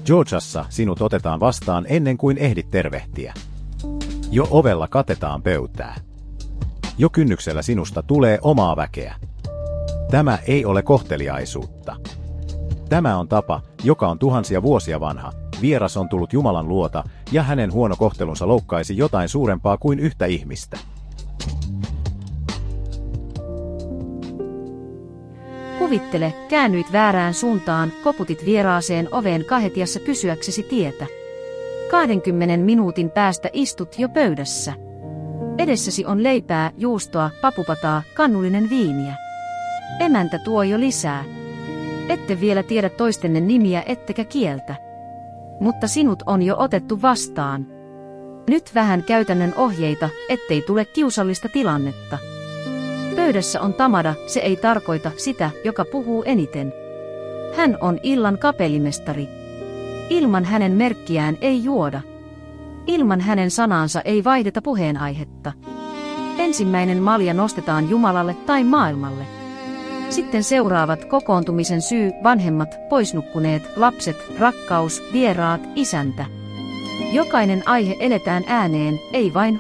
Georgiassa sinut otetaan vastaan ennen kuin ehdit tervehtiä. Jo ovella katetaan pöytää. Jo kynnyksellä sinusta tulee omaa väkeä. Tämä ei ole kohteliaisuutta. Tämä on tapa, joka on tuhansia vuosia vanha. Vieras on tullut Jumalan luota, ja hänen huono kohtelunsa loukkaisi jotain suurempaa kuin yhtä ihmistä. Kuvittele, käännyit väärään suuntaan, koputit vieraaseen oveen kahetiassa kysyäksesi tietä. 20 minuutin päästä istut jo pöydässä. Edessäsi on leipää, juustoa, papupataa, kannullinen viiniä. Emäntä tuo jo lisää. Ette vielä tiedä toistenne nimiä ettekä kieltä. Mutta sinut on jo otettu vastaan. Nyt vähän käytännön ohjeita, ettei tule kiusallista tilannetta. Pöydässä on tamada, se ei tarkoita sitä, joka puhuu eniten. Hän on illan kapellimestari. Ilman hänen merkkiään ei juoda. Ilman hänen sanaansa ei vaihdeta puheenaihetta. Ensimmäinen malja nostetaan Jumalalle tai maailmalle. Sitten seuraavat kokoontumisen syy, vanhemmat, poisnukkuneet, lapset, rakkaus, vieraat, isäntä. Jokainen aihe eletään ääneen, ei vain